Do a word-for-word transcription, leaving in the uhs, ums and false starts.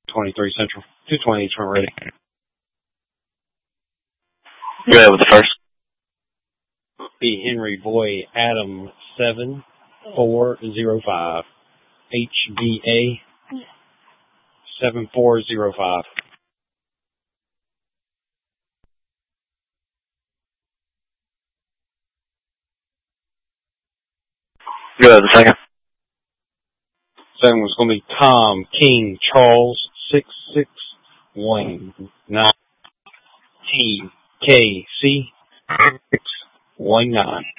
twenty-three Central. two twenty each one ready. Go ahead with the first. B. Henry Boy Adam seven four zero five. H B A seven four zero five. Go ahead with the second. Second one's going to be Tom King Charles six six one nine T K C six one nine.